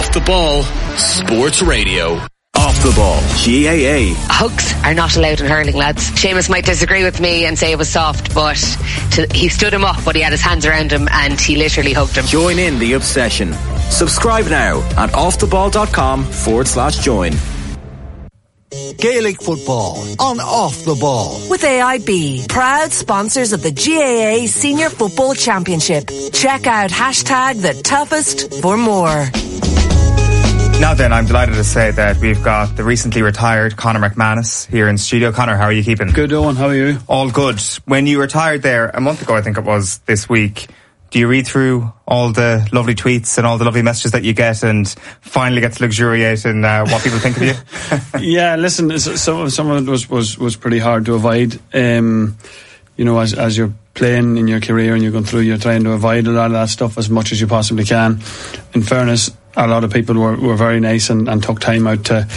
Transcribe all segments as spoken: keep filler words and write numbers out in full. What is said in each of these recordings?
Off the Ball Sports Radio. Off the Ball, G A A. Hugs are not allowed in hurling, lads. Seamus might disagree with me and say it was soft, but to, he stood him up, but he had his hands around him and he literally hugged him. Join in the obsession. Subscribe now at offtheball.com forward slash join. Gaelic football on Off the Ball. With A I B, proud sponsors of the G A A Senior Football Championship. Check out hashtag the toughest for more. Now then, I'm delighted to say that we've got the recently retired Conor McManus here in studio. Conor, how are you keeping? Good, Owen. How are you? All good. When you retired there a month ago, I think it was, this week, do you read through all the lovely tweets and all the lovely messages that you get and finally get to luxuriate in uh, what people think of you? Yeah, listen, some, some of it was, was, was pretty hard to avoid. Um, you know, as, as you're playing in your career and you're going through, you're trying to avoid a lot of that stuff as much as you possibly can. In fairness, a lot of people were, were very nice and, and took time out to,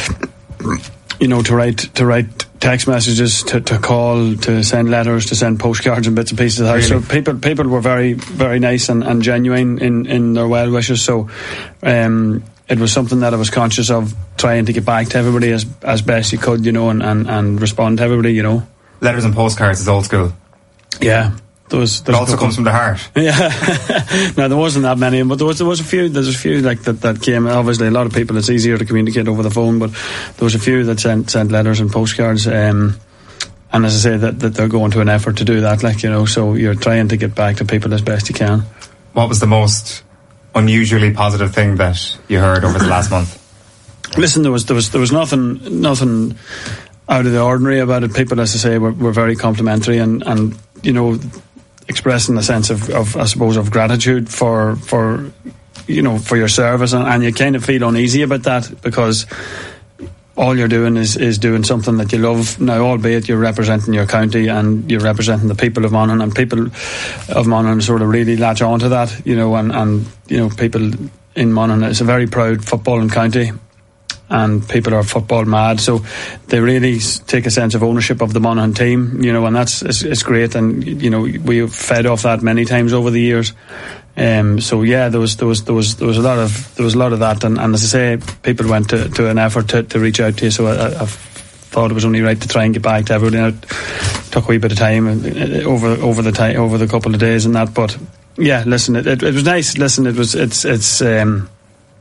you know, to write to write text messages, to, to call, to send letters, to send postcards and bits and pieces of the house. Really? So people people were very very nice and, and genuine in, in their well wishes. So um, it was something that I was conscious of, trying to get back to everybody as as best you could, you know, and, and, and respond to everybody, you know. Letters and postcards is old school. Yeah. There was, it also comes from the heart. Yeah. No, there wasn't that many, but there was there was a few. There's a few like that that came. Obviously, a lot of people, it's easier to communicate over the phone, but there was a few that sent sent letters and postcards. Um, and as I say, that, that they're going to an effort to do that, like, you know. So you're trying to get back to people as best you can. What was the most unusually positive thing that you heard over the last month? Listen, there was there was there was nothing nothing out of the ordinary about it. People, as I say, were, were very complimentary and and you know, expressing a sense of, of, I suppose, of gratitude for, for you know, for your service, and, and you kind of feel uneasy about that because all you're doing is, is doing something that you love. Now, albeit you're representing your county and you're representing the people of Monaghan, and people of Monaghan sort of really latch on to that, you know, and, and you know, people in Monaghan, it's a very proud footballing county. And people are football mad, so they really take a sense of ownership of the Monaghan team, you know, and that's it's, it's great. And you know, we've fed off that many times over the years. Um, so yeah, there was there was there was there was a lot of there was a lot of that, and, and as I say, people went to, to an effort to, to reach out to you. So I, I thought it was only right to try and get back to everybody. And it took a wee bit of time over over the time over the couple of days and that, but yeah, listen, it, it, it was nice. Listen, it was it's it's. Um,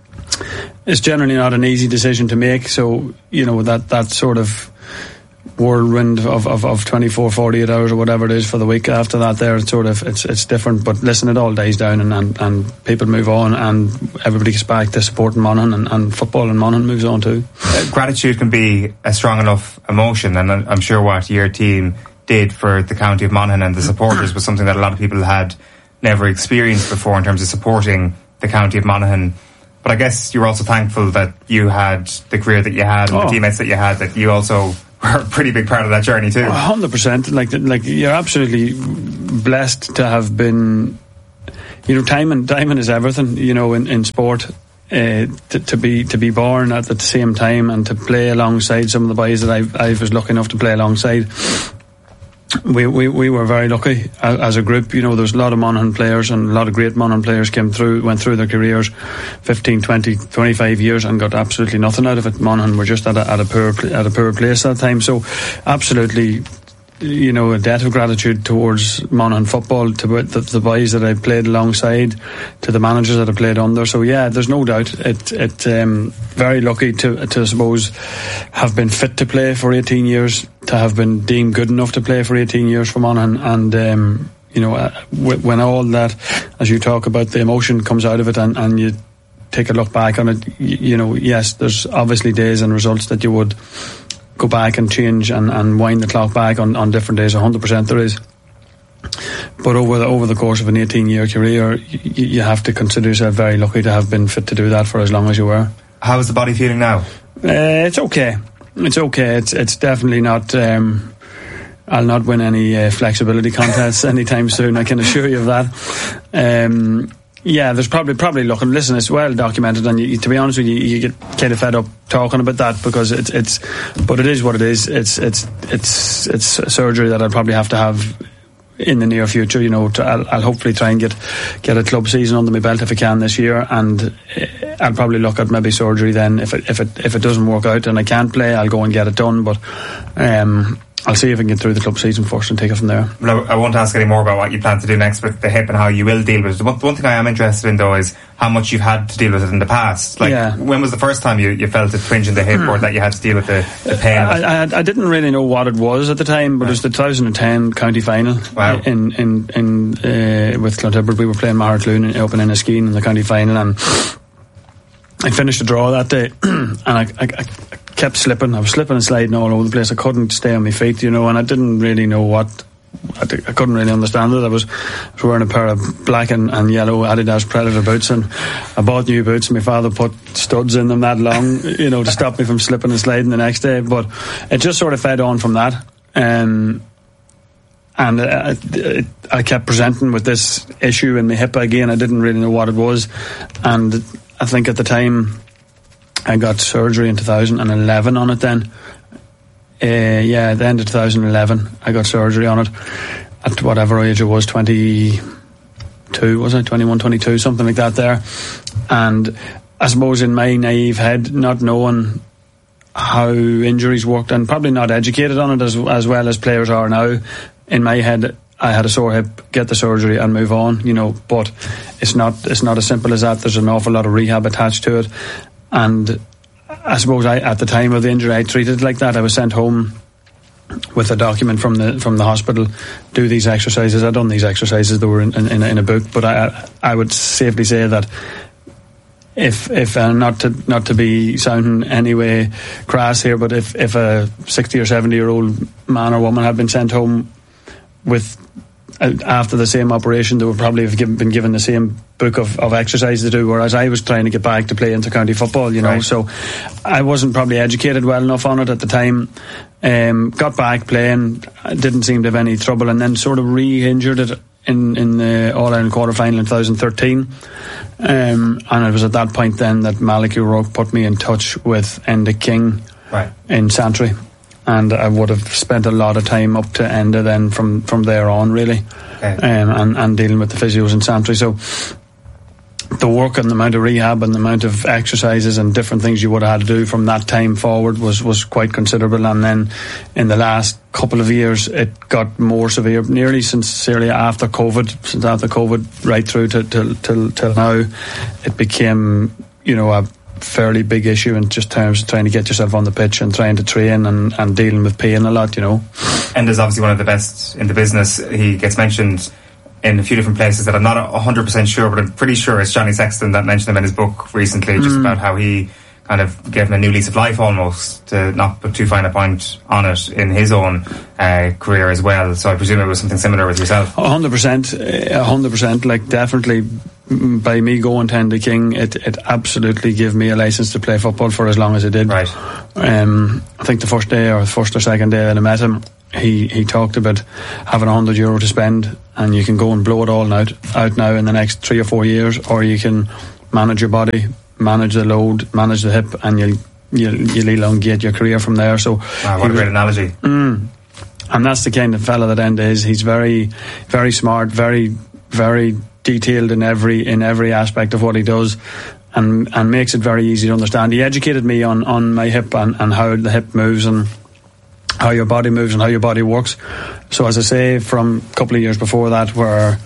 It's generally not an easy decision to make, so you know that, that sort of whirlwind of, of, of twenty-four, forty-eight hours or whatever it is for the week after that there, it's sort of it's it's different. But listen, it all dies down and, and, and people move on and everybody gets back to supporting Monaghan, and, and football in Monaghan moves on too. Uh, gratitude can be a strong enough emotion, and I'm sure what your team did for the county of Monaghan and the supporters was something that a lot of people had never experienced before in terms of supporting the county of Monaghan. But I guess you're also thankful that you had the career that you had and oh. the teammates that you had, that you also were a pretty big part of that journey too. one hundred percent. Like, like you're absolutely blessed to have been, you know, timing, timing is everything, you know, in, in sport. Uh, to, to be to be born at the same time and to play alongside some of the boys that I I was lucky enough to play alongside. We, we we were very lucky as a group. You know, there's a lot of Monaghan players, and a lot of great Monaghan players came through, went through their careers fifteen, twenty, twenty-five years and got absolutely nothing out of it. Monaghan were just at a, at a poor at a poor place at that time. So absolutely, you know, a debt of gratitude towards Monaghan football, to the, the boys that I played alongside, to the managers that I played under. So yeah, there's no doubt it it um, very lucky to to I suppose have been fit to play for eighteen years, to have been deemed good enough to play for eighteen years for Monaghan, and um, you know, uh, when all that, as you talk about, the emotion comes out of it, and, and you take a look back on it, you, you know, yes, there's obviously days and results that you would go back and change and, and wind the clock back on, on different days. one hundred percent there is. But over the, over the course of an eighteen year career, you, you have to consider yourself very lucky to have been fit to do that for as long as you were. How is the body feeling now? Uh, it's okay. It's okay. It's it's definitely not. Um, I'll not win any uh, flexibility contests anytime soon, I can assure you of that. Um, yeah, there's probably probably looking. Listen, it's well documented, and you, to be honest with you, you get kind of fed up talking about that because it's it's. But it is what it is. It's it's it's it's a surgery that I'll probably have to have in the near future. You know, to, I'll, I'll hopefully try and get get a club season under my belt if I can this year, and. Uh, I'll probably look at maybe surgery then. If it if it if it doesn't work out and I can't play, I'll go and get it done. But um, I'll see if I can get through the club season first and take it from there. No, I won't ask any more about what you plan to do next with the hip and how you will deal with it. The one, the one thing I am interested in, though, is how much you've had to deal with it in the past. Like, yeah. when was the first time you, you felt a twinge in the hip or that you had to deal with the, the pain? I, I, I didn't really know what it was at the time, but right. It was the twenty ten county final. Wow. in in, in uh, with Clontibbert. We were playing Mahercloon up in Enniskeane in the county final, and I finished the draw that day, and I, I, I kept slipping. I was slipping and sliding all over the place. I couldn't stay on my feet, you know, and I didn't really know what. I, I couldn't really understand it. I was, I was wearing a pair of black and, and yellow Adidas Predator boots, and I bought new boots. And my father put studs in them that long, you know, to stop me from slipping and sliding the next day. But it just sort of fed on from that. Um, and uh, it, I kept presenting with this issue in my hip again. I didn't really know what it was, and I think at the time I got surgery in two thousand eleven on it then. Uh, yeah, at the end of two thousand eleven I got surgery on it at whatever age it was, twenty-two, was it? twenty-one, twenty-two, something like that there. And I suppose in my naive head, not knowing how injuries worked and probably not educated on it as, as well as players are now, in my head I had a sore hip, get the surgery and move on, you know, but it's not it's not as simple as that. There's an awful lot of rehab attached to it, and I suppose I, at the time of the injury, I treated it like that. I was sent home with a document from the from the hospital, do these exercises. I'd done these exercises that were in, in, in a book, but I I would safely say that if if uh, not to not to be sounding anyway crass here, but if if a sixty or seventy year old man or woman had been sent home with uh, after the same operation, they would probably have given, been given the same book of, of exercises to do, whereas I was trying to get back to play inter-county football, you know, right. So I wasn't probably educated well enough on it at the time. Um, got back playing, didn't seem to have any trouble, and then sort of re-injured it in, in the All-Ireland quarter-final in twenty thirteen. Um, and it was at that point then that Malik O'Rourke put me in touch with Enda King right. in Santry. And I would have spent a lot of time up to Enda then from, from there on, really, okay. um, and, and dealing with the physios in Santry. So the work and the amount of rehab and the amount of exercises and different things you would have had to do from that time forward was, was quite considerable. And then in the last couple of years, it got more severe, nearly sincerely after COVID, since after COVID, right through to till till till now, it became, you know, a fairly big issue in just terms of trying to get yourself on the pitch and trying to train and, and dealing with pain a lot, you know. And is obviously one of the best in the business. He gets mentioned in a few different places that I'm not one hundred percent sure, but I'm pretty sure it's Johnny Sexton that mentioned him in his book recently, just mm. about how he kind of gave him a new lease of life almost, to not put too fine a point on it in his own uh, career as well. So I presume it was something similar with yourself. one hundred percent, one hundred percent, like definitely by me going to Enda King, it, it absolutely gave me a licence to play football for as long as it did. Right. Um, I think the first day or the first or second day that I met him, he, he talked about having a hundred euro to spend, and you can go and blow it all out, out now in the next three or four years, or you can manage your body, manage the load, manage the hip, and you'll you'll, you'll elongate your career from there. So wow, what a great analogy. Mm, and that's the kind of fella that Enda is. He's very, very smart, very, very detailed in every in every aspect of what he does, and and makes it very easy to understand. He educated me on, on my hip and, and how the hip moves and how your body moves and how your body works. So as I say, from a couple of years before that, where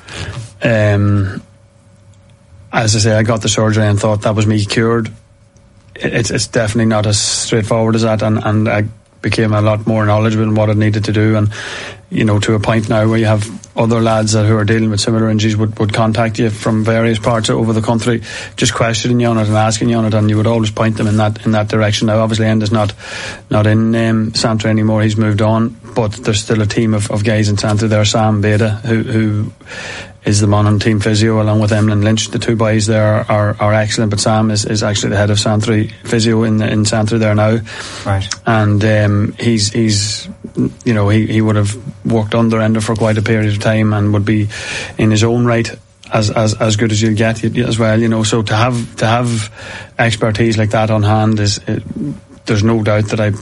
um, as I say, I got the surgery and thought that was me cured. It's it's definitely not as straightforward as that, and, and I became a lot more knowledgeable in what I needed to do, and you know, to a point now where you have other lads that who are dealing with similar injuries would, would contact you from various parts over the country, just questioning you on it and asking you on it, and you would always point them in that in that direction. Now obviously Enda's not not in um, Santry anymore, he's moved on, but there's still a team of, of guys in Santry there. Sam Beda, who, who is the Monaghan team physio, along with Emlyn Lynch. The two boys there are, are excellent, but Sam is, is actually the head of Santry physio in in Santry there now. Right. And um, he's he's you know he, he would have worked under Enda for quite a period of time and would be in his own right as as as good as you'll get as well. You know, so to have to have expertise like that on hand is it, there's no doubt that I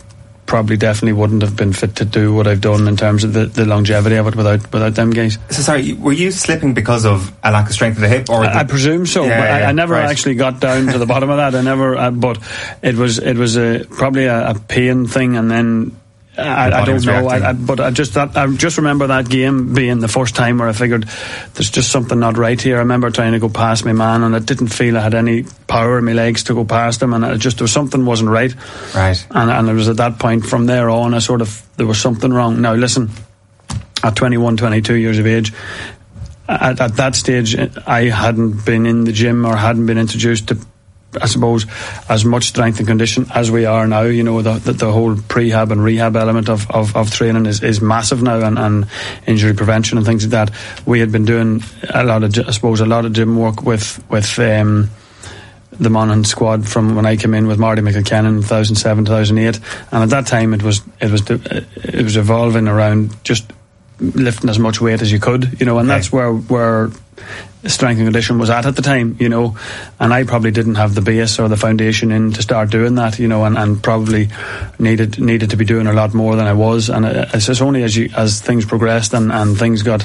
probably definitely wouldn't have been fit to do what I've done in terms of the, the longevity of it without without them guys. So sorry, were you slipping because of a lack of strength in the hip, or I, the, I presume so, yeah, but yeah, I, I never right. actually got down to the bottom of that. I never, uh, but it was it was a, probably a, a pain thing, and then. I, I don't know, I, I, but I just that, I just remember that game being the first time where I figured there's just something not right here. I remember trying to go past my man, and I didn't feel I had any power in my legs to go past him, and it just there was something wasn't right. Right. And and it was at that point from there on I sort of there was something wrong. Now listen, at twenty-one, twenty-two years of age, at, at that stage I hadn't been in the gym or hadn't been introduced to, I suppose, as much strength and condition as we are now. You know, the the, the whole prehab and rehab element of, of, of training is, is massive now, and, and injury prevention and things like that. We had been doing a lot of, I suppose, a lot of gym work with with um, the Monaghan squad from when I came in with Marty McElkennan in two thousand seven, two thousand eight, and at that time it was it was it was evolving around just lifting as much weight as you could, you know, and okay. that's where where strength and condition was at at the time, you know, and I probably didn't have the base or the foundation in to start doing that, you know, and, and probably needed needed to be doing a lot more than I was. And it's, it's only as you as things progressed and, and things got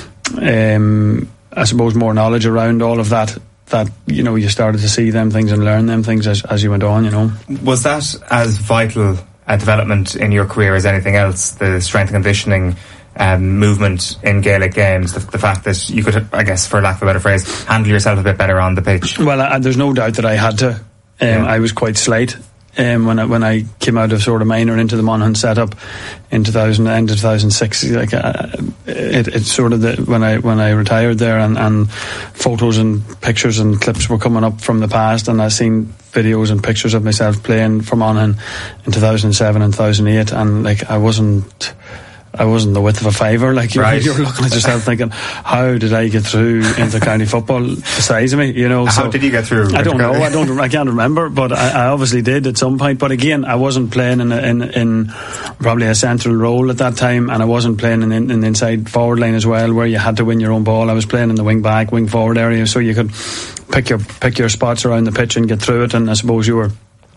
um, I suppose more knowledge around all of that, that, you know, you started to see them things and learn them things as, as you went on, you know. Was that as vital a development in your career as anything else, the strength and conditioning Um, movement in Gaelic games, the, the fact that you could, I guess, for lack of a better phrase, handle yourself a bit better on the pitch? Well, I, there's no doubt that I had to. Um, yeah. I was quite slight um, when I, when I came out of sort of minor into the Monaghan setup in two thousand, end of two thousand six. Like uh, it, it's sort of the, when I when I retired there, and, and photos and pictures and clips were coming up from the past, and I seen videos and pictures of myself playing for Monaghan in two thousand seven and two thousand eight, and like I wasn't. I wasn't the width of a fiver. Like you, right. you were looking at yourself thinking, how did I get through into county football the size of me, you know? How so did you get through? I don't know. I don't. I can't remember, but I, I obviously did at some point. But again, I wasn't playing in, a, in in probably a central role at that time, and I wasn't playing in, in the inside forward line as well, where you had to win your own ball. I was playing in the wing back, wing forward area, so you could pick your pick your spots around the pitch and get through it. And I suppose you were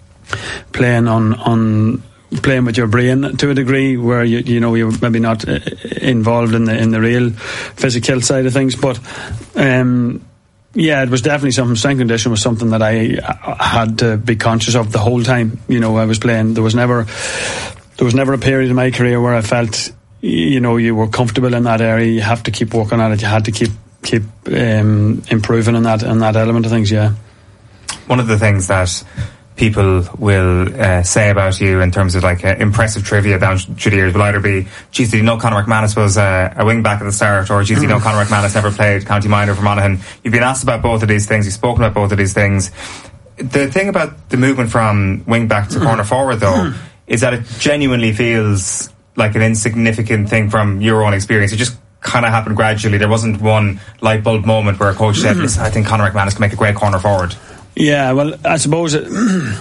playing on on. playing with your brain to a degree, where you you know you're maybe not uh, involved in the in the real physical side of things, but um, yeah, it was definitely something. Strength condition was something that I had to be conscious of the whole time. You know, I was playing. There was never there was never a period in my career where I felt, you know, you were comfortable in that area. You have to keep working at it. You had to keep keep um, improving in that in that element of things. Yeah. One of the things that people will uh, say about you in terms of like uh, impressive trivia down through the years will either be, geez, did you know Conor McManus was uh, a wing back at the start, or geez, you know Conor McManus never played county minor for Monaghan. You've been asked about both of these things, you've spoken about both of these things. The thing about the movement from wing back to corner forward though is that it genuinely feels like an insignificant thing from your own experience. It just kind of happened gradually. There wasn't one light bulb moment where a coach said, listen, I think Conor McManus can make a great corner forward. Yeah, well, I suppose it,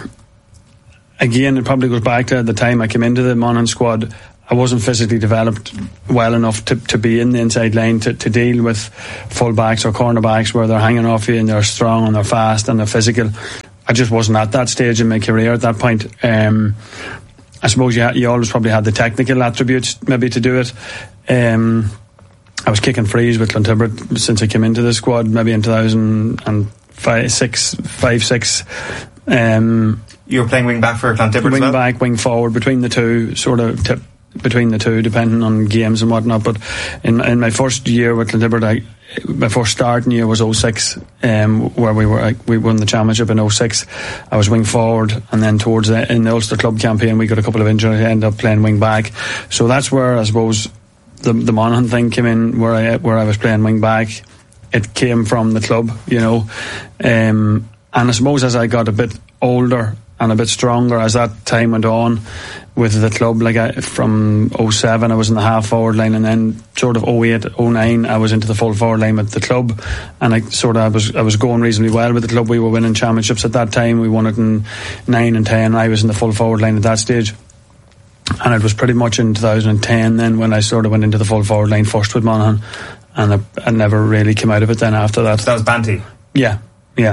again, it probably goes back to the time I came into the Monaghan squad. I wasn't physically developed well enough to, to be in the inside line to, to deal with full backs or cornerbacks where they're hanging off you and they're strong and they're fast and they're physical. I just wasn't at that stage in my career at that point. Um, I suppose you, ha- you always probably had the technical attributes maybe to do it. Um, I was kicking frees with Clontibret since I came into the squad, maybe in two thousand five, six, five, six. Um, you were playing wing back for Clontibret wing as well? back, wing forward, between the two, sort of tip between the two, depending on games and whatnot. But in in my first year with Clontibret, I, my first starting year was oh six, um, where we were like, we won the championship in oh six. I was wing forward, and then towards the, in the Ulster Club campaign, we got a couple of injuries. I ended up playing wing back. So that's where I suppose the the Monaghan thing came in, where I where I was playing wing back. It came from the club, you know, um, and I suppose as I got a bit older and a bit stronger as that time went on with the club, like I, from oh seven I was in the half forward line, and then sort of oh eight, oh nine I was into the full forward line with the club, and I sort of I was I was going reasonably well with the club. We were winning championships at that time. We won it in nine and ten. I was in the full forward line at that stage. And it was pretty much in two thousand ten then when I sort of went into the full forward line first with Monaghan, and I, I never really came out of it then after that. So that was Banty? Yeah, yeah.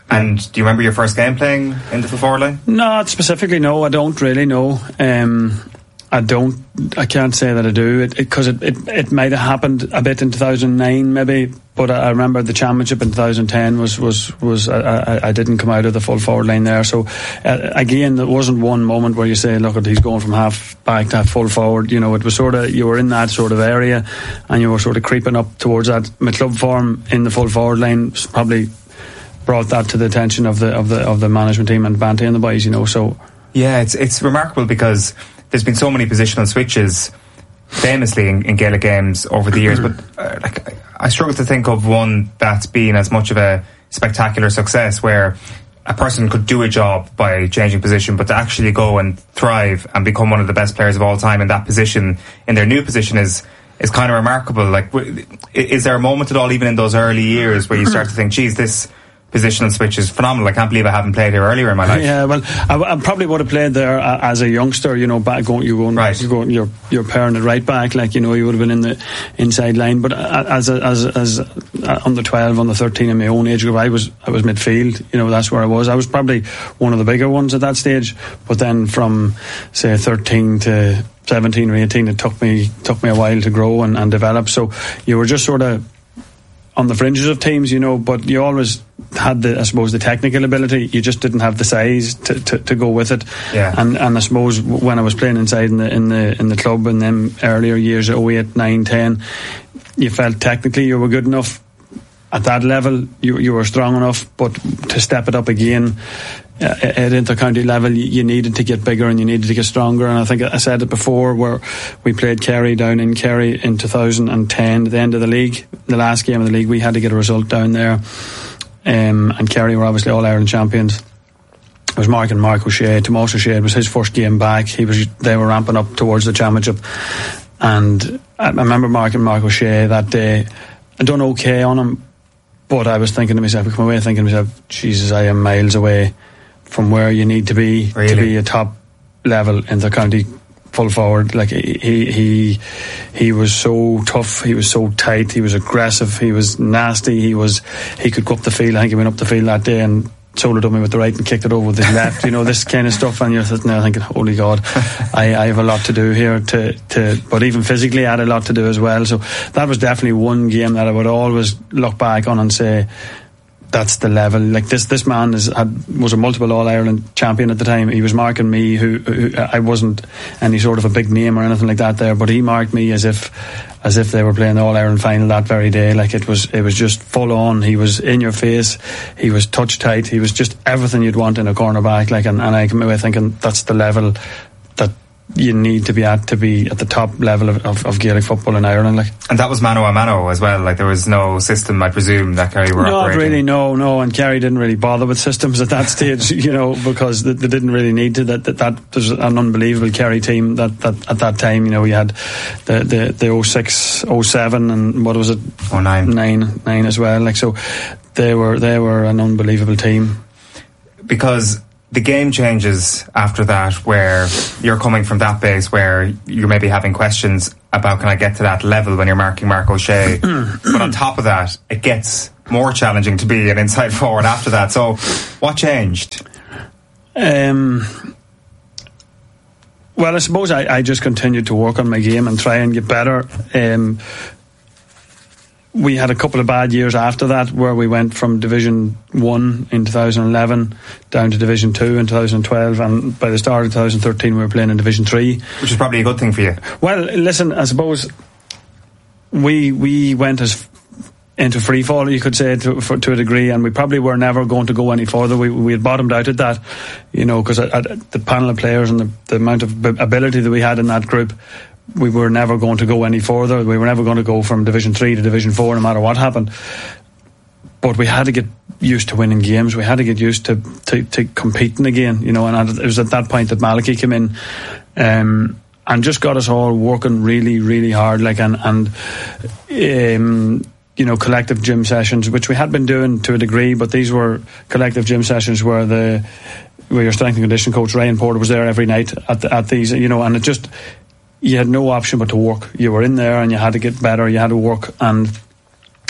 And do you remember your first game playing in the full forward line? Not specifically, no. I don't really know. Um, I don't. I can't say that I do. Because it, it, it, it might have happened a bit in two thousand nine, maybe. But I, I remember the championship in two thousand ten was was was. I, I, I didn't come out of the full forward line there. So uh, again, there wasn't one moment where you say, "Look, he's going from half back to full forward." You know, it was sort of you were in that sort of area, and you were sort of creeping up towards that. My club form in the full forward line was probably brought that to the attention of the of the of the management team and Banty and the boys. You know, so yeah, it's it's remarkable because there's been so many positional switches famously in, in Gaelic games over the years, but uh, like, I struggle to think of one that's been as much of a spectacular success where a person could do a job by changing position, but to actually go and thrive and become one of the best players of all time in that position, in their new position, is is kind of remarkable. Like, is there a moment at all, even in those early years, where you start to think, geez, this positional switch is phenomenal. I can't believe I haven't played here earlier in my life. Yeah, well, I, I probably would have played there uh, as a youngster. You know, back going, you going, right. you going, you're you're pairing it right back. Like, you know, you would have been in the inside line. But as a, as as uh, under twelve, under thirteen in my own age group, I was I was midfield. You know, that's where I was. I was probably one of the bigger ones at that stage. But then from say thirteen to seventeen or eighteen, it took me took me a while to grow and, and develop. So you were just sort of on the fringes of teams, you know, but you always had the, I suppose, the technical ability. You just didn't have the size to, to, to go with it. Yeah. And and I suppose when I was playing inside in the in the in the club in them earlier years, oh eight, nine, ten, you felt technically you were good enough at that level. You you were strong enough, but to step it up again uh, at inter-county level, you, you needed to get bigger and you needed to get stronger. And I think I said it before, where we played Kerry down in Kerry in two thousand ten, at the end of the league, the last game of the league, we had to get a result down there. Um, and Kerry were obviously All-Ireland champions. It was Mark and Mark O'Shea. Tomas O'Shea, it was his first game back. He was. They were ramping up towards the championship. And I remember Mark and Mark O'Shea that day. I done okay on him, but I was thinking to myself, I come away thinking to myself, Jesus, I am miles away from where you need to be really? to be a top level in the county full forward. Like he he he was so tough, he was so tight, he was aggressive, he was nasty, he was he could go up the field. I think he went up the field that day and shoulder done me with the right and kicked it over with his left, you know, this kind of stuff. And you're sitting there thinking, holy God, I, I have a lot to do here to, to but even physically I had a lot to do as well. So that was definitely one game that I would always look back on and say, that's the level. Like this, this man is had, was a multiple All-Ireland champion at the time. He was marking me, who, who I wasn't any sort of a big name or anything like that there, but he marked me as if, as if they were playing the All-Ireland final that very day. Like it was, it was just full on. He was in your face. He was touch tight. He was just everything you'd want in a cornerback. Like, and, and I came away thinking that's the level that you need to be at to be at the top level of, of, of Gaelic football in Ireland. Like, and that was mano a mano as well. Like there was no system, I presume, that Kerry were Not operating. really, no, no. And Kerry didn't really bother with systems at that stage, you know, because they, they didn't really need to. That that, that was an unbelievable Kerry team. That, that at that time, you know, you had the the the oh six, oh seven, and what was it? oh nine, nine, nine as well. Like so, they were they were an unbelievable team. Because the game changes after that, where you're coming from that base where you're maybe having questions about, can I get to that level when you're marking Mark O'Shea? But on top of that, it gets more challenging to be an inside forward after that. So what changed? Um, well, I suppose I, I just continued to work on my game and try and get better. Um, we had a couple of bad years after that where we went from Division one in two thousand eleven down to Division two in two thousand twelve, and by the start of two thousand thirteen we were playing in Division three. Which is probably a good thing for you. Well, listen, I suppose we we went as into free fall, you could say, to, for, to a degree, and we probably were never going to go any further. We we had bottomed out at that, you know, because the panel of players and the, the amount of ability that we had in that group, we were never going to go any further. We were never going to go from Division three to Division four, no matter what happened. But we had to get used to winning games. We had to get used to, to, to competing again, you know. And it was at that point that Malachy came in, um, and just got us all working really, really hard. Like and and um, you know, collective gym sessions, which we had been doing to a degree, but these were collective gym sessions where the where your strength and conditioning coach Ryan Porter was there every night at the, at these, you know, and it just, you had no option but to work. You were in there and you had to get better, you had to work. And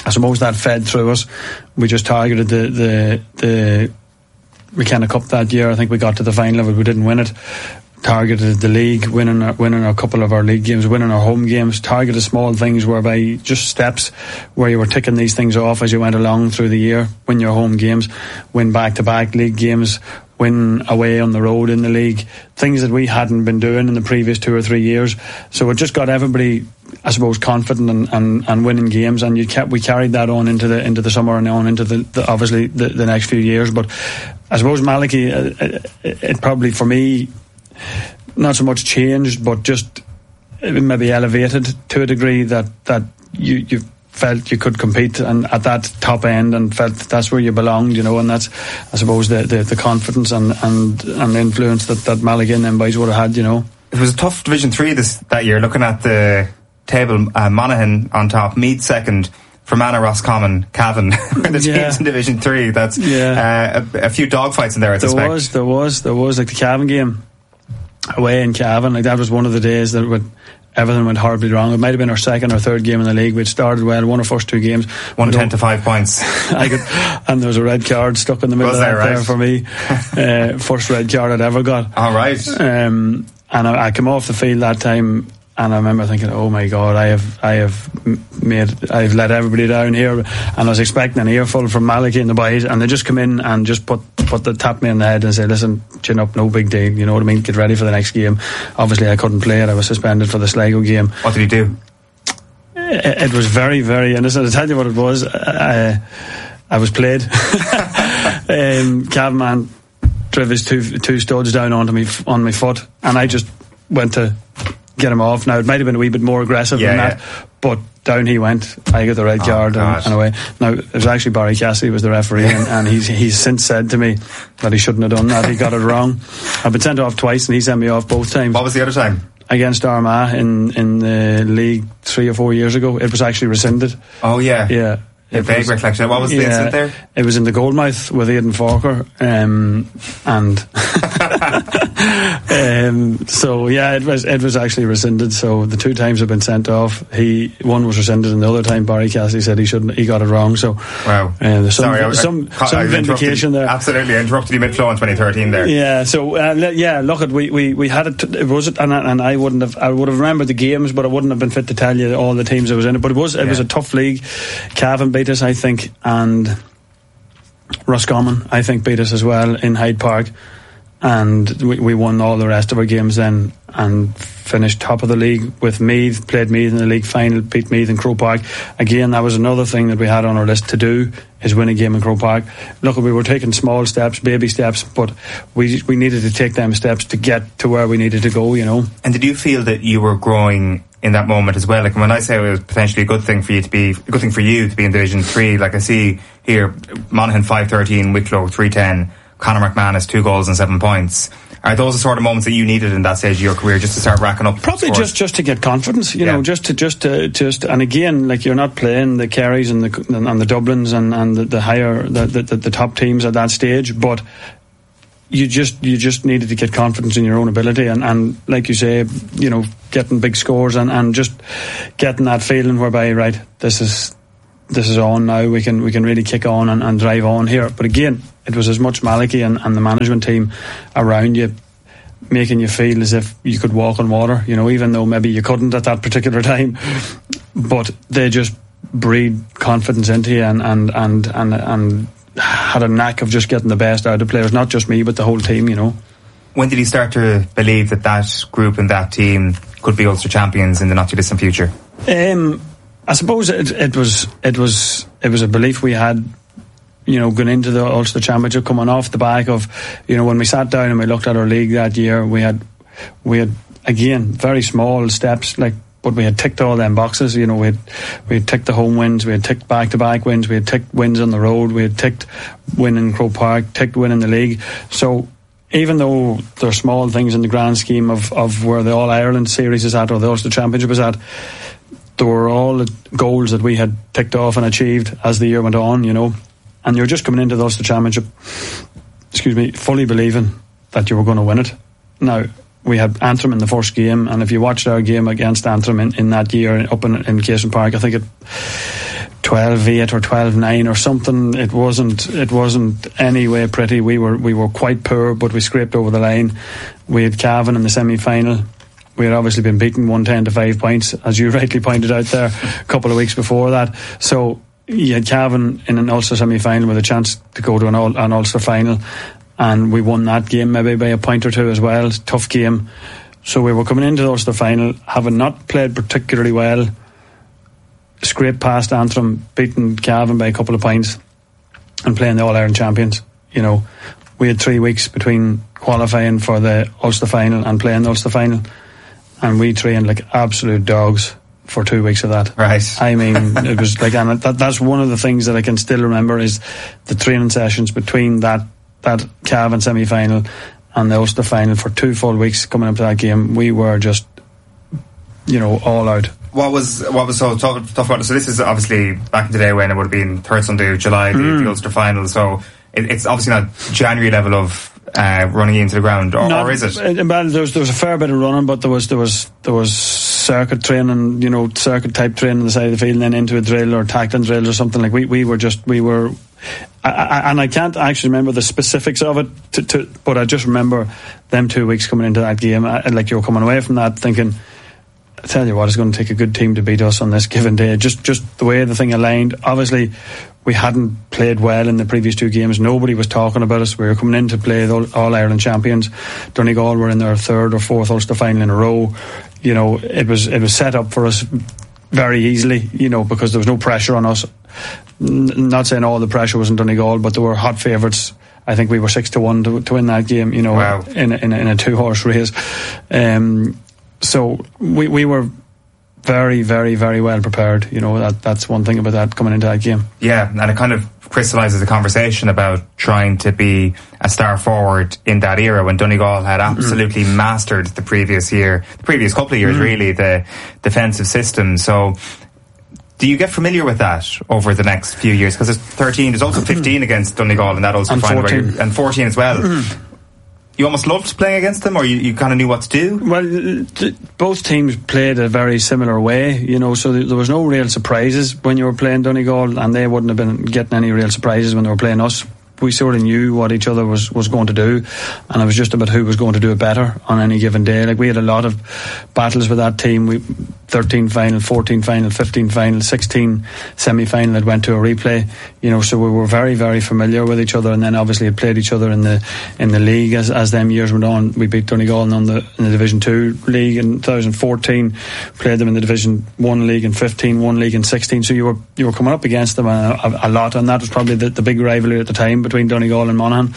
I suppose that fed through us. We just targeted the the the McKenna Cup that year. I think we got to the final of it. We didn't win it. Targeted the league, winning our, winning a couple of our league games, winning our home games. Targeted small things whereby just steps where you were ticking these things off as you went along through the year. Win your home games, win back-to-back league games, win away on the road in the league. Things that we hadn't been doing in the previous two or three years. So it just got everybody, I suppose, confident and, and, and winning games, and you kept, we carried that on into the into the summer and on into the, the obviously the, the next few years. But I suppose Malachy, uh, it, it probably for me, not so much changed, but just maybe elevated to a degree that that you you felt you could compete and at that top end, and felt that's where you belonged, you know. And that's, I suppose, the the, the confidence and and and influence that that Malachy and them boys would have had, you know. It was a tough Division Three this that year. Looking at the table, uh, Monaghan on top, Meath second, Fermanagh, Roscommon, Cavan were the Yeah. teams in Division Three. That's Yeah. uh, a, a few dogfights in there, I There suspect. was, there was, there was like the Cavan game away in Cavan. Like that was one of the days that would everything went horribly wrong. It might have been our second or third game in the league. We'd started well, won our first two games, One We ten don't- to five points. I could, and there was a red card stuck in the middle Was of that there, there right? for me. Uh, first red card I'd ever got. All right. Um, and I, I came off the field that time, and I remember thinking, "Oh my God, I have, I have m- made, I've let everybody down here." And I was expecting an earful from Malachy and the boys, and they just come in and just put, put the tap me in the head and say, "Listen, chin up, no big deal. You know what I mean? Get ready for the next game." Obviously, I couldn't play it. I was suspended for the Sligo game. What did he do? It, it was very, very innocent. I'll tell you what it was. I, I was played. um, Cavan man drove his two two studs down onto me on my foot, and I just went to get him off. Now it might have been a wee bit more aggressive Yeah, than that, yeah. but down he went. I got the red Oh, card God. and, and away. Now it was actually Barry Cassidy was the referee, and, and he's he's since said to me that he shouldn't have done that. He got it wrong. I've been sent off twice, and he sent me off both times. What was the other time? Against Armagh in in the league three or four years ago. It was actually rescinded. Oh, yeah. Yeah. A It vague was- recollection. What was the incident there? It was in the Goldmouth with Aidan Falker, um, and um, so yeah, it was it was actually rescinded. So the two times I've been sent off. He one was rescinded, and the other time Barry Cassidy said he shouldn't. He got it wrong. So Wow. uh, there's some Sorry, I, was- some, I, some I vindication interrupted- there. Absolutely, I interrupted you mid-flow in twenty thirteen there. Yeah, so uh, le- yeah, look, at we, we, we had it. It was it, and, I- and I wouldn't have. I would have remembered the games, but I wouldn't have been fit to tell you all the teams that was in it. But it was it was Yeah. a tough league. Cavan beat us, I think, and Roscommon, I think, beat us as well in Hyde Park, and we, we won all the rest of our games then, and finished top of the league with Meath. Played Meath in the league final, beat Meath in Croke Park. Again, that was another thing that we had on our list to do, is win a game in Croke Park. Look, we were taking small steps, baby steps, but we we needed to take them steps to get to where we needed to go, you know. And did you feel that you were growing in that moment as well? Like when I say it was potentially a good thing for you to be, a good thing for you to be in Division Three. Like I see here, Monaghan five thirteen, Wicklow three ten, Conor McManus two goals and seven points. Are those the sort of moments that you needed in that stage of your career, just to start racking up? Probably scores? just, just to get confidence, you Yeah. know, just to just to just and again, like you're not playing the Kerrys and the and the Dublins and, and the, the higher the, the the top teams at that stage, but you just you just needed to get confidence in your own ability, and, and like you say, you know, getting big scores and, and just getting that feeling whereby, right, this is this is on now, we can we can really kick on and, and drive on here. But again, it was as much Malachy and, and the management team around you making you feel as if you could walk on water, you know, even though maybe you couldn't at that particular time, but they just breed confidence into you, and and and and, and had a knack of just getting the best out of players, not just me but the whole team, you know. When did you start to believe that that group and that team could be Ulster champions in the not too distant future? Um, I suppose it, it was it was it was a belief we had, you know, going into the Ulster Championship, coming off the back of, you know, when we sat down and we looked at our league that year, we had we had again very small steps, like, but we had ticked all them boxes. You know, we had we had ticked the home wins, we had ticked back to back wins, we had ticked wins on the road, we had ticked winning Croke Park, ticked winning the league. So even though they're small things in the grand scheme of, of where the All Ireland series is at or the Ulster Championship is at, there were all the goals that we had ticked off and achieved as the year went on, you know. And you're just coming into the Ulster Championship, excuse me, fully believing that you were going to win it. Now, we had Antrim in the first game, and if you watched our game against Antrim in, in that year up in, in Cason Park, I think it twelve eight or twelve nine or something. It wasn't it wasn't anyway pretty. We were we were quite poor, but we scraped over the line. We had Cavan in the semi-final. We had obviously been beaten one ten to five points, as you rightly pointed out there, a couple of weeks before that. So you had Cavan in an Ulster semi-final with a chance to go to an, Ul- an Ulster final, and we won that game maybe by a point or two as well. Tough game. So we were coming into the Ulster final, having not played particularly well, scraped past Antrim, beaten Cavan by a couple of points, and playing the All-Ireland champions. You know, we had three weeks between qualifying for the Ulster final and playing the Ulster final, and we trained like absolute dogs for two weeks of that. Right. I mean, it was like, and that, that's one of the things that I can still remember is the training sessions between that that Cavan semi-final and the Ulster final for two full weeks coming up to that game. We were just, you know, all out. What was what was so tough, tough about it? So this is obviously back in the day when it would have been third Sunday of July, the, mm. the Ulster final. So it, it's obviously not January level of uh, running into the ground, or, not, or is it? Uh, well, there was there was a fair bit of running, but there was there was there was circuit training, you know, circuit type training on the side of the field, and then into a drill or tackling drill or something. Like we, we were just we were, I, I, and I can't actually remember the specifics of it, to, to, but I just remember them two weeks coming into that game. I, like you were coming away from that thinking, I tell you what, it's going to take a good team to beat us on this given day. Just just the way the thing aligned. Obviously, we hadn't played well in the previous two games. Nobody was talking about us. We were coming in to play the All-Ireland champions. Donegal were in their third or fourth Ulster final in a row. You know, it was it was set up for us very easily, you know, because there was no pressure on us. N- not saying all the pressure was in Donegal, but there were hot favourites. I think we were six to one to, to win that game, you know, wow. in, a, in, a, in a two-horse race. Um, so we we were very, very, very well prepared. You know, that that's one thing about that coming into that game. Yeah, and it kind of crystallises the conversation about trying to be a star forward in that era when Donegal had absolutely mm. mastered the previous year, the previous couple of years mm. really, the defensive system. So do you get familiar with that over the next few years? Because there's thirteen, there's also fifteen against Donegal in that Ulster final, where and fourteen as well. Mm. You almost loved playing against them, or you, you kind of knew what to do? Well, t- both teams played a very similar way, you know, so th- there was no real surprises when you were playing Donegal, and they wouldn't have been getting any real surprises when they were playing us. We sort of knew what each other was, was going to do, and it was just about who was going to do it better on any given day. Like, we had a lot of battles with that team. We thirteen final, fourteen final, fifteen final, sixteen semi-final that went to a replay, you know, so we were very, very familiar with each other, and then obviously had played each other in the in the league as as them years went on. We beat Donegal in the, in the Division two league in twenty fourteen, played them in the Division one league in fifteen, one league in sixteen, so you were you were coming up against them a, a, a lot, and that was probably the, the big rivalry at the time between Donegal and Monaghan.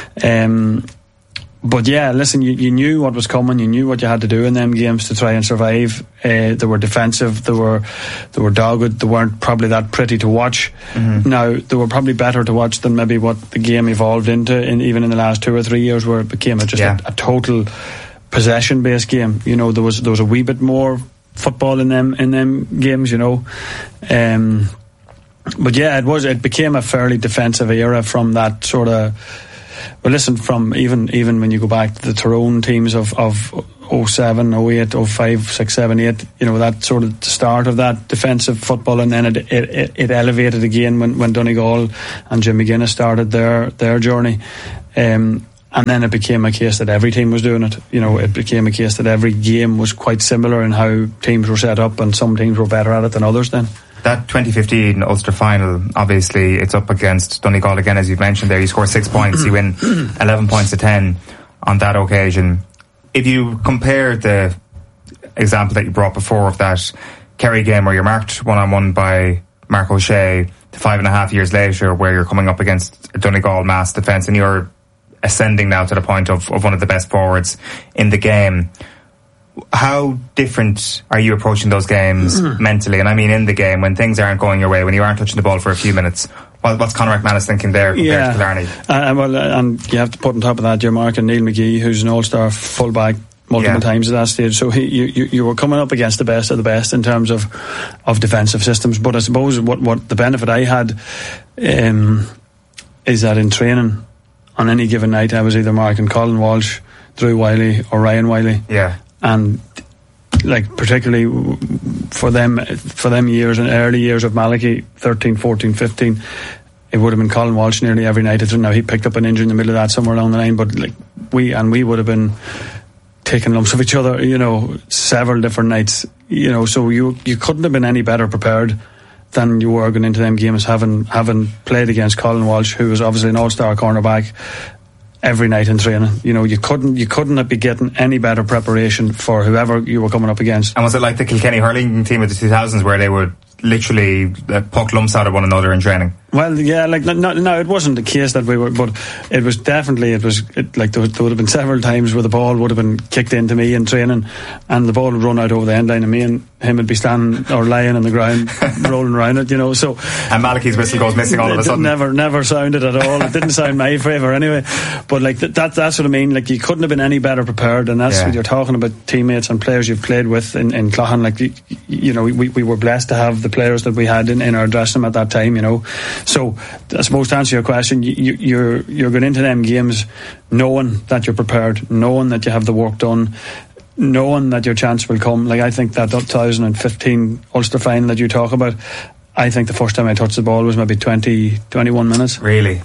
Um, but yeah, listen, you, you knew what was coming, you knew what you had to do in them games to try and survive. Uh, they were defensive, they were they were dogged, they weren't probably that pretty to watch. Mm-hmm. Now, they were probably better to watch than maybe what the game evolved into, in, even in the last two or three years, where it became a, just yeah. a, a total possession-based game. You know, there was there was a wee bit more football in them in them games, you know. Um, But yeah, it was. It became a fairly defensive era from that sort of. Well, listen, from even even when you go back to the Tyrone teams of of oh seven, oh eight, oh five, six, seven, eight, you know, that sort of start of that defensive football, and then it it, it elevated again when, when Donegal and Jim McGuinness started their their journey. Um, And then it became a case that every team was doing it. You know, it became a case that every game was quite similar in how teams were set up, and some teams were better at it than others then. That twenty fifteen Ulster final, obviously, it's up against Donegal again, as you've mentioned there. You score six points, you win eleven points to ten on that occasion. If you compare the example that you brought before of that Kerry game where you're marked one-on-one by Mark O'Shea, to five and a half years later where you're coming up against a Donegal mass defence and you're ascending now to the point of, of one of the best forwards in the game. How different are you approaching those games mm. mentally? And I mean in the game, when things aren't going your way, when you aren't touching the ball for a few minutes. What, what's Conor McManus thinking there compared yeah. to Killarney? Uh, well, uh, and you have to put on top of that, you're marking Neil McGee, who's an all-star fullback multiple yeah. times at that stage. So he, you, you, you were coming up against the best of the best in terms of, of defensive systems. But I suppose what, what the benefit I had um, is that in training, on any given night, I was either marking Colin Walsh, Drew Wiley, or Ryan Wiley. Yeah. And like particularly for them for them years and early years of Malachy, thirteen, fourteen, fifteen, it would have been Colin Walsh nearly every night. Now he picked up an injury in the middle of that somewhere along the line, but like we and we would have been taking lumps of each other, you know, several different nights, you know. So you you couldn't have been any better prepared than you were going into them games, having having played against Colin Walsh, who was obviously an all-star cornerback, every night in training. You know, you couldn't you couldn't be getting any better preparation for whoever you were coming up against. And was it like the Kilkenny hurling team of the two thousands where they would literally uh, puck lumps out of one another in training? Well, yeah, like no, no, it wasn't the case that we were, but it was definitely it was it, like there, there would have been several times where the ball would have been kicked into me in training, and the ball would run out over the end line, and me and him would be standing or lying on the ground, rolling around it, you know. So and Malachy's whistle goes missing all of a sudden. Never, never sounded at all. It didn't sound my favour anyway. But like that, that, that's what I mean. Like you couldn't have been any better prepared, and that's yeah. what you're talking about. Teammates and players you've played with in, in Cloughan. Like you, you know, we, we were blessed to have the players that we had in, in our dressing room at that time. You know, so I suppose to answer your question, you, you, you're you're going into them games knowing that you're prepared, knowing that you have the work done, knowing that your chance will come. Like I think that twenty fifteen Ulster final that you talk about, I think the first time I touched the ball was maybe twenty, twenty-one minutes. Really?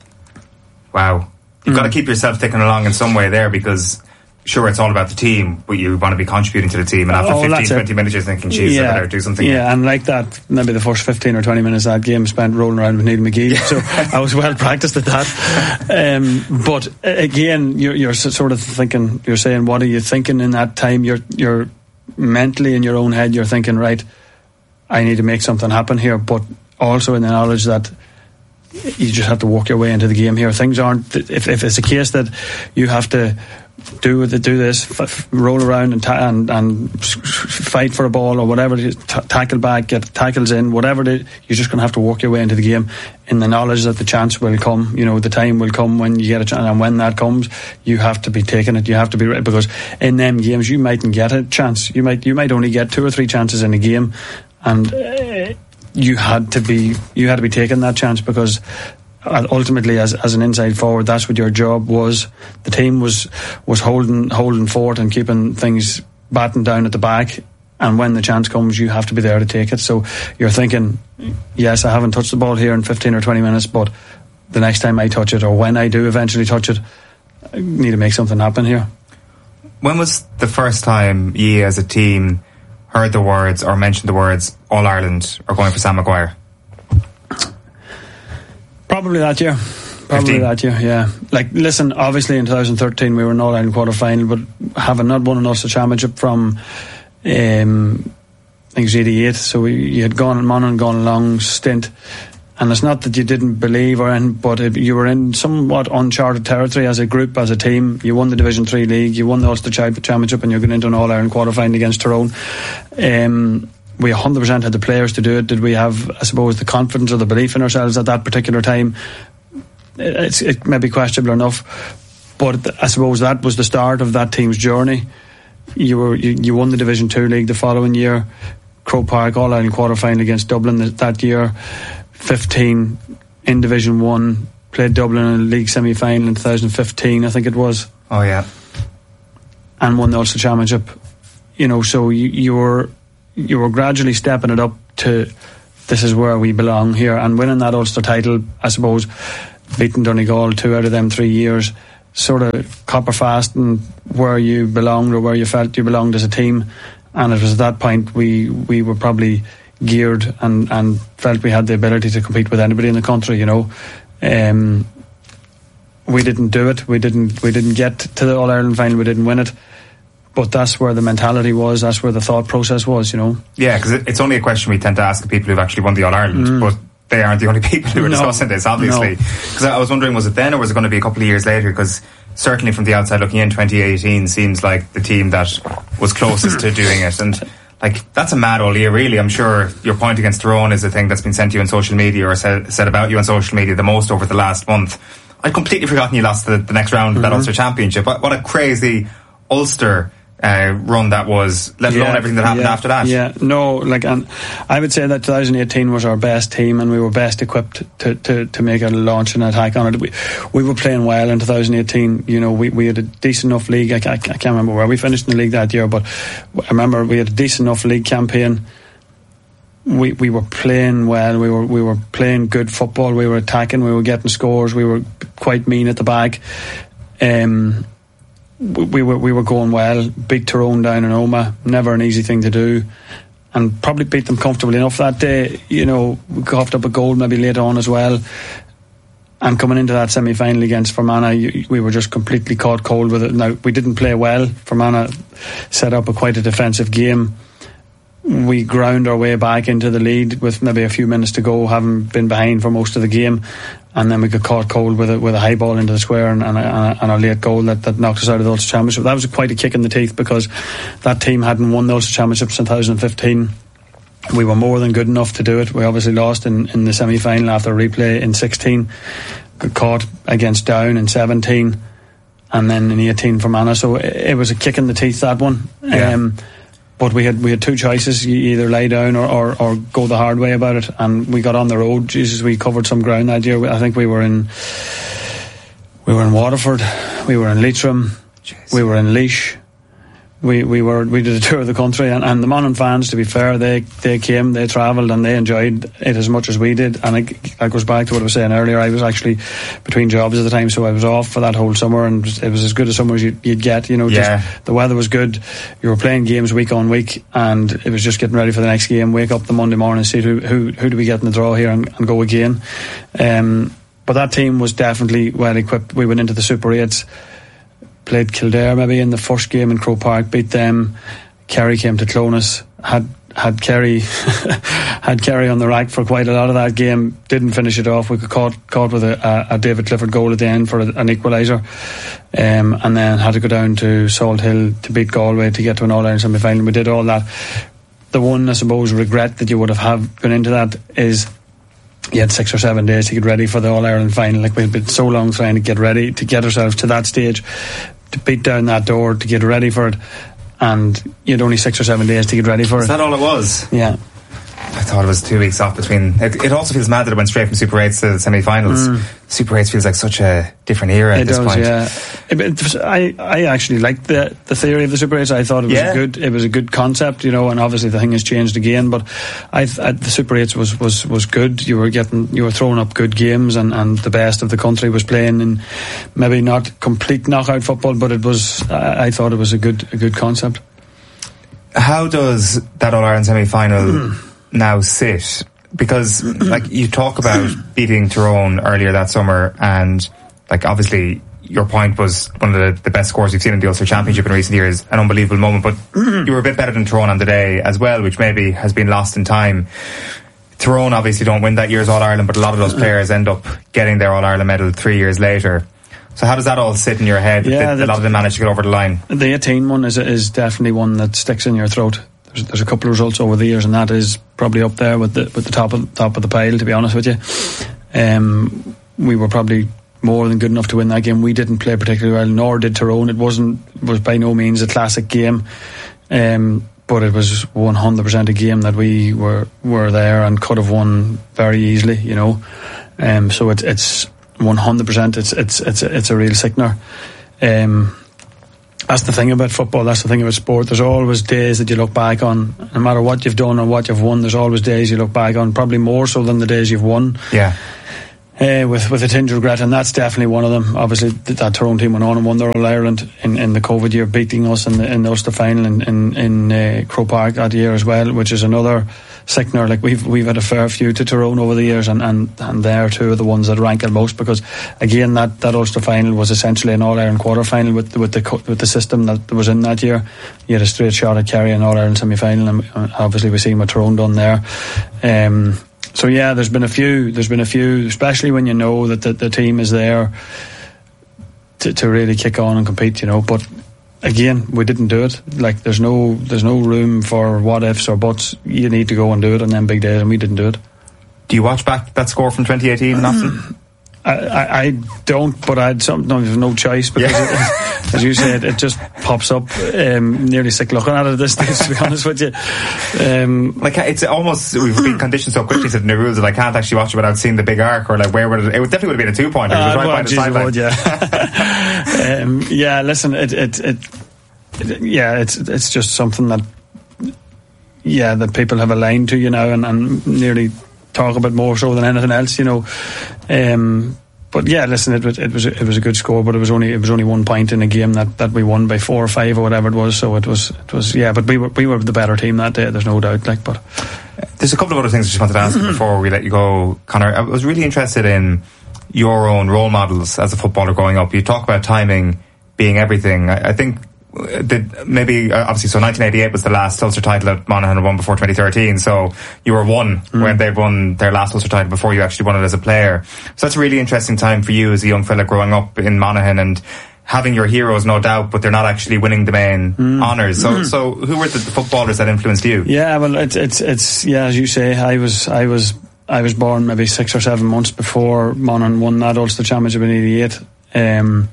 Wow. You've mm. got to keep yourself ticking along in some way there, because sure, it's all about the team, but you want to be contributing to the team, and after oh, fifteen, twenty minutes you're thinking, geez, yeah, I better do something. Yeah, and like that, maybe the first fifteen or twenty minutes of that game spent rolling around with Neil McGee, so I was well practiced at that. Um, but again, you're, you're sort of thinking, you're saying, what are you thinking in that time? You're, you're mentally in your own head, you're thinking, right, I need to make something happen here, but also in the knowledge that you just have to work your way into the game here. Things aren't, if, if it's a case that you have to do do this, f- roll around and, ta- and and fight for a ball or whatever it is, t- tackle back, get tackles in, whatever it is, you're just going to have to work your way into the game in the knowledge that the chance will come. You know, the time will come when you get a chance, and when that comes, you have to be taking it. You have to be ready, because in them games you mightn't get a chance. You might you might only get two or three chances in a game, and uh, you had to be you had to be taking that chance, because ultimately, as as an inside forward, that's what your job was. The team was was holding holding fort and keeping things battened down at the back, and when the chance comes, you have to be there to take it. So you're thinking, yes, I haven't touched the ball here in fifteen or twenty minutes, but the next time I touch it, or when I do eventually touch it, I need to make something happen here. When was the first time you as a team heard the words or mentioned the words All Ireland are going for Sam Maguire? Probably that year. Probably fifteen that year, yeah. Like, listen, obviously in twenty thirteen we were in All-Ireland quarter-final, but having not won an Ulster Championship from, um, I think it was eighty-eight, so we, you had gone on and gone a long stint, and it's not that you didn't believe or anything, but it, you were in somewhat uncharted territory as a group, as a team. You won the Division three league, you won the Ulster Championship, and you're going into an All-Ireland quarter-final against Tyrone. Um... We one hundred percent had the players to do it. Did we have, I suppose, the confidence or the belief in ourselves at that particular time? It's, it may be questionable enough, but I suppose that was the start of that team's journey. You were you, you won the Division two league the following year, Croke Park All-Ireland quarter-final against Dublin that year, fifteen in Division one, played Dublin in a league semi-final in twenty fifteen, I think it was. Oh, yeah. And won the Ulster Championship. You know, so you, you were... you were gradually stepping it up to this is where we belong here, and winning that Ulster title, I suppose, beating Donegal two out of them three years, sort of copper fast and where you belonged or where you felt you belonged as a team. And it was at that point we we were probably geared and, and felt we had the ability to compete with anybody in the country, you know. Um, we didn't do it, we didn't we didn't get to the All-Ireland final, we didn't win it. But that's where the mentality was, that's where the thought process was, you know. Yeah, because it's only a question we tend to ask people who've actually won the All-Ireland, mm. but they aren't the only people who are no. discussing this, obviously. Because no. I was wondering, was it then or was it going to be a couple of years later? Because certainly from the outside looking in, twenty eighteen seems like the team that was closest to doing it. And like, that's a mad all year, really. I'm sure your point against Tyrone is the thing that's been sent to you on social media or said, said about you on social media the most over the last month. I'd completely forgotten you lost the, the next round of mm-hmm. that Ulster Championship. What, what a crazy Ulster uh, run that was, let alone yeah, everything that happened yeah, after that. Yeah, no, like, and I would say that twenty eighteen was our best team, and we were best equipped to, to, to make a launch and attack on it. We, we were playing well in twenty eighteen. You know, we, we had a decent enough league. I, I, I can't remember where we finished in the league that year, but I remember we had a decent enough league campaign. We we were playing well. We were we were playing good football. We were attacking. We were getting scores. We were quite mean at the back. Um, we, we were we were going well. Beat Tyrone down in Omagh. Never an easy thing to do, and probably beat them comfortably enough that day. You know, we coughed up a goal maybe later on as well. And coming into that semi-final against Fermanagh, we were just completely caught cold with it. Now, we didn't play well. Fermanagh set up a quite a defensive game. We ground our way back into the lead with maybe a few minutes to go, having been behind for most of the game, and then we got caught cold with a, with a high ball into the square and, and, a, and a late goal that, that knocked us out of the Ulster Championship. That was quite a kick in the teeth, because that team hadn't won the Ulster Championship since twenty fifteen. We were more than good enough to do it. We obviously lost in, in the semi-final after a replay in sixteen, got caught against Down in seventeen, and then in eighteen for Fermanagh. So it, it was a kick in the teeth, that one. Yeah. Um, But we had we had two choices: you either lie down or, or, or go the hard way about it. And we got on the road. Jesus, we covered some ground that year. I think we were in we were in Waterford, we were in Leitrim, Jeez. we were in Laois. We we were we did a tour of the country, and, and the Monaghan fans, to be fair, they they came, they travelled, and they enjoyed it as much as we did. And it, that goes back to what I was saying earlier. I was actually between jobs at the time, so I was off for that whole summer, and it was as good a summer as you'd, you'd get. You know, yeah. just the weather was good. You were playing games week on week, and it was just getting ready for the next game. Wake up the Monday morning, see who who, who do we get in the draw here, and, and go again. Um, but that team was definitely well equipped. We went into the Super eights. Played Kildare maybe in the first game in Croke Park, beat them. Kerry came to Clones, had had Kerry had Kerry on the rack for quite a lot of that game. Didn't finish it off. We got caught caught with a, a David Clifford goal at the end for a, an equaliser, um, and then had to go down to Salt Hill to beat Galway to get to an All-Ireland semi-final. We did all that. The one, I suppose, regret that you would have, have gone into that is you had six or seven days to get ready for the All-Ireland final. Like, we'd been so long trying to get ready to get ourselves to that stage, to beat down that door, to get ready for it, and you had only six or seven days to get ready for it. Is that all it was? Yeah. I thought it was two weeks off between. It, it also feels mad that it went straight from Super eights to the semi-finals. Mm. Super eights feels like such a different era it at this does, point. Yeah. It, it, I I actually liked the the theory of the Super eights. I thought it was yeah. a good it was a good concept, you know. And obviously the thing has changed again. But I, I the Super eights was, was, was good. You were getting you were throwing up good games, and, and the best of the country was playing in maybe not complete knockout football, but it was. I, I thought it was a good a good concept. How does that All-Ireland semi-final now sit? Because like you talk about beating Tyrone earlier that summer, and like obviously your point was one of the, the best scores you've seen in the Ulster Championship in recent years, an unbelievable moment, but you were a bit better than Tyrone on the day as well, which maybe has been lost in time. Tyrone obviously don't win that year's All-Ireland, but a lot of those players end up getting their All-Ireland medal three years later. So how does that all sit in your head? Yeah, that a lot of them managed to get over the line. The eighteen one is is definitely one that sticks in your throat. There's, there's a couple of results over the years, and that is probably up there with the with the top of top of the pile, to be honest with you. Um, we were probably more than good enough to win that game. We didn't play particularly well, nor did Tyrone. It wasn't was by no means a classic game, um, but it was one hundred percent a game that we were were there and could have won very easily, you know. Um, so it, it's one hundred percent. It's it's it's a, it's a real sickener. Um, That's the thing about football, that's the thing about sport. There's always days that you look back on, no matter what you've done or what you've won, there's always days you look back on, probably more so than the days you've won. Yeah. Uh, with with a tinge of regret, and that's definitely one of them. Obviously, that Tyrone team went on and won their All-Ireland in, in the COVID year, beating us in the, in the Ulster final in, in, in uh, Croke Park that year as well, which is another sickener. Like, we've we've had a fair few to Tyrone over the years, and, and, and they're two of the ones that rank the most, because again, that, that Ulster final was essentially an All-Ireland quarter final with with the with the system that was in that year. You had a straight shot at Kerry an All-Ireland semi-final, and obviously we've seen what Tyrone done there. Um, So yeah, there's been a few. There's been a few, especially when you know that the, the team is there to, to really kick on and compete. You know, but again, we didn't do it. Like, there's no there's no room for what ifs or buts. You need to go and do it on them big days, and we didn't do it. Do you watch back that score from twenty eighteen often? I, I, I don't, but I don't have no choice because, yeah. it, as you said, it just pops up. Um, nearly sick looking at it at this stage, to be honest with you. Um, like it's almost we've been conditioned so quickly to the new rules that I can't actually watch it without seeing the big arc, or like where would it? It would definitely would have been a two pointer. It was uh, right well, by the geez, sideline. Would, yeah, um, yeah. Listen, it, it, it, it, yeah, it's it's just something that, yeah, that people have aligned to, you know, and, and nearly talk about more so than anything else, you know. Um, but yeah, listen, it was it was it was a good score, but it was only it was only one point in a game that, that we won by four or five or whatever it was. So it was it was yeah, but we were we were the better team that day. There's no doubt. Like, but there's a couple of other things I just wanted to ask before we let you go, Conor. I was really interested in your own role models as a footballer growing up. You talk about timing being everything. I, I think. Did maybe uh, obviously so nineteen eighty-eight was the last Ulster title that Monaghan had won before twenty thirteen, so you were one mm. when they won their last Ulster title before you actually won it as a player. So that's a really interesting time for you as a young fella growing up in Monaghan and having your heroes, no doubt, but they're not actually winning the main mm. honours. So, mm. so who were the footballers that influenced you? Yeah, well, it's it's it's yeah, as you say, I was I was I was born maybe six or seven months before Monaghan won that Ulster Championship in eighty-eight. Um,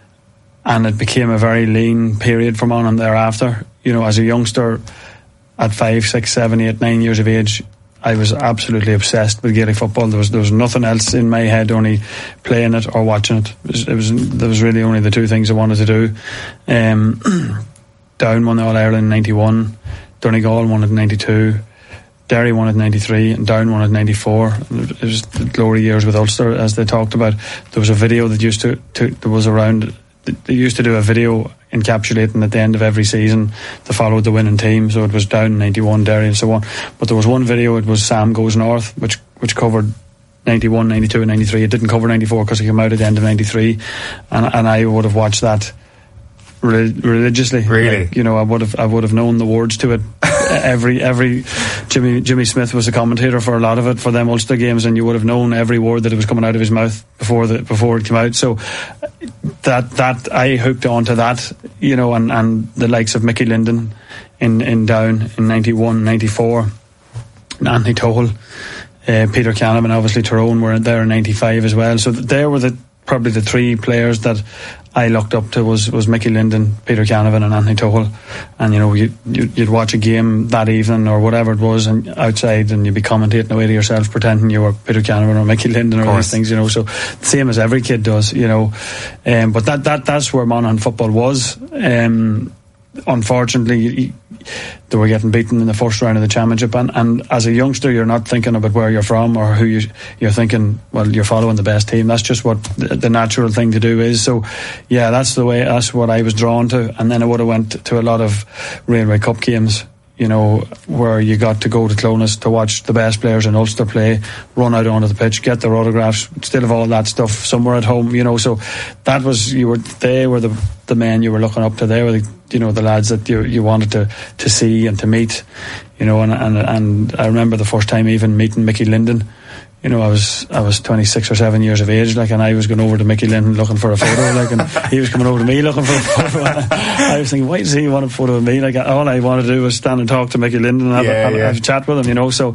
And it became a very lean period for Monaghan thereafter. You know, as a youngster, at five, six, seven, eight, nine years of age, I was absolutely obsessed with Gaelic football. There was there was nothing else in my head, only playing it or watching it. It was, it was there was really only the two things I wanted to do. Um, Down won the All Ireland in ninety-one, Donegal won it in ninety-two, Derry won it in ninety-three, and Down won it in ninety-four. It was the glory years with Ulster, as they talked about. There was a video that used to, to that was around. They used to do a video encapsulating at the end of every season that followed the winning team. So it was Down, ninety-one, Derry and so on. But there was one video, it was Sam Goes North, which which covered ninety-one, ninety-two and ninety-three. It didn't cover ninety-four because it came out at the end of ninety-three. And, and I would have watched that re- religiously. Really? Like, you know, I would have I would have known the words to it. every every Jimmy Jimmy Smith was a commentator for a lot of it, for them Ulster games, and you would have known every word that it was coming out of his mouth before the before it came out. So that that I hooked onto that, you know, and, and the likes of Mickey Linden in, in Down in ninety-one, ninety-four, Anthony Tohill, uh, Peter Canavan, obviously Tyrone were there in ninety-five as well. So they were the probably the three players that I looked up to was, was Mickey Linden, Peter Canavan and Anthony Tohill. And you know, you, you'd watch a game that evening or whatever it was and outside, and you'd be commentating away to yourself pretending you were Peter Canavan or Mickey Linden or all these things, you know. So same as every kid does, you know. Um, but that, that that's where Monaghan football was. Um, unfortunately, you, they were getting beaten in the first round of the championship, and, and as a youngster you're not thinking about where you're from or who you, you're thinking, well, you're following the best team. That's just what the, the natural thing to do is. So yeah, that's the way, that's what I was drawn to. And then I would have went to a lot of Railway Cup games, you know, where you got to go to Clones to watch the best players in Ulster play, run out onto the pitch, get their autographs, still have all that stuff somewhere at home, you know. So that was, you were, they were the the men you were looking up to. They were the, you know, the lads that you you wanted to, to see and to meet, you know. And, and and I remember the first time even meeting Mickey Linden. You know, I was I was twenty-six or seven years of age, like, and I was going over to Mickey Linden looking for a photo, like, and he was coming over to me looking for a photo. And I was thinking, why does he want a photo of me? Like, all I wanted to do was stand and talk to Mickey Linden and have, yeah, a, have, yeah. have a chat with him, you know. So,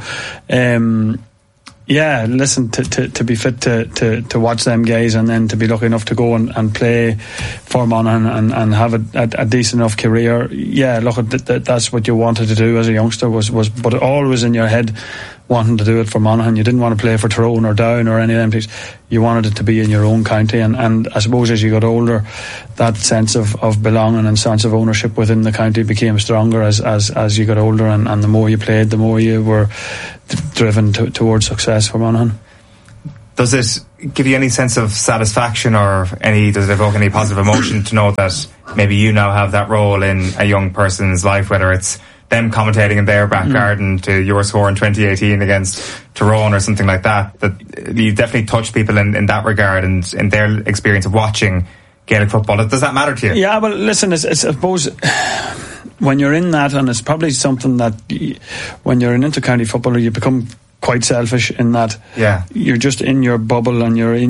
um, yeah, listen, to, to, to be fit to, to, to watch them guys, and then to be lucky enough to go and, and play for Monaghan and, and have a, a, a decent enough career. Yeah, look, th- th- that's what you wanted to do as a youngster, was, was but always in your head wanting to do it for Monaghan. You didn't want to play for Tyrone or Down or any of them things. You wanted it to be in your own county, and, and I suppose as you got older, that sense of, of belonging and sense of ownership within the county became stronger as as, as you got older, and, and the more you played, the more you were d- driven to, towards success for Monaghan. Does it give you any sense of satisfaction, or any, does it evoke any positive emotion to know that maybe you now have that role in a young person's life, whether it's them commentating in their back mm. garden to your score in twenty eighteen against Tyrone or something like that, that you definitely touch people in, in that regard and in their experience of watching Gaelic football? Does that matter to you? Yeah, well, listen, it's, it's, I suppose when you're in that, and it's probably something that you, when you're an inter-county footballer, you become quite selfish in that yeah. you're just in your bubble and you're in